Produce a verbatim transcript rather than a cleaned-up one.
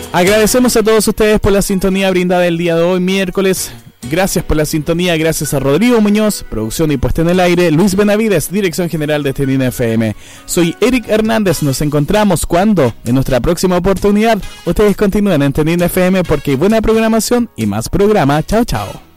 Agradecemos a todos ustedes por la sintonía brindada el día de hoy, miércoles. Gracias por la sintonía, gracias a Rodrigo Muñoz, producción y puesta en el aire, Luis Benavides, dirección general de TENIN F M. Soy Eric Hernández, nos encontramos cuando, en nuestra próxima oportunidad, ustedes continúen en TENIN F M porque hay buena programación y más programa. Chao, chao.